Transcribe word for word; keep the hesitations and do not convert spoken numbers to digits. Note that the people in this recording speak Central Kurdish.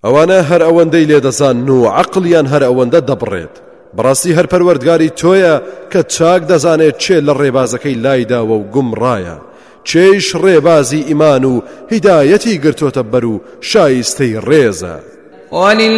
ئەوانە هەر ئەوەندەی لێدەزان و عەقڵیان هەر ئەوەندە دەبڕێت. بەڕاستی هەر پەروەردگاری تۆیە کە چاک دەزانێت چێ لە ڕێبازەکەی لایداوە و گومڕایە، چێش ڕێبازی ئیمان و هیدایەتی گرتۆتە بەر و شایستەی ڕێزە.